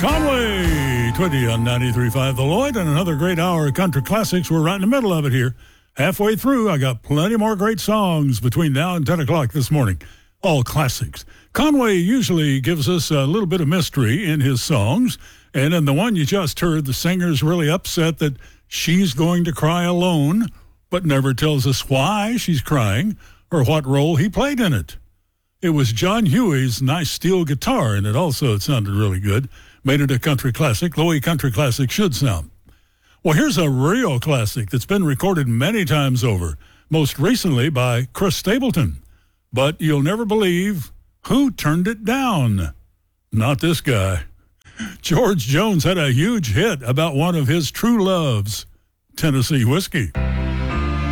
Conway Twitty on 93.5 The Lloyd, and another great hour of country classics. We're right in the middle of it here. Halfway through, I got plenty more great songs between now and 10 o'clock this morning. All classics. Conway usually gives us a little bit of mystery in his songs, and in the one you just heard, the singer's really upset that she's going to cry alone, but never tells us why she's crying or what role he played in it. It was John Huey's nice steel guitar, and it sounded really good. Made it a country classic, the way country classic should sound. Well, here's a real classic that's been recorded many times over, most recently by Chris Stapleton. But you'll never believe who turned it down. Not this guy. George Jones had a huge hit about one of his true loves, Tennessee whiskey.